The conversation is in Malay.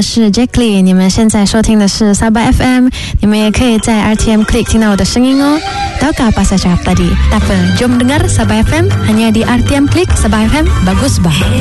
是 Jacqueline， 你们现在收听的是Sabah FM， 你们也可以在 RTM Klik 听到我的声音哦。Tahukah apa saya cakap tadi? Tak apa, jom dengar Sabah FM hanya di RTM Klik. Sabah FM, bagus bah.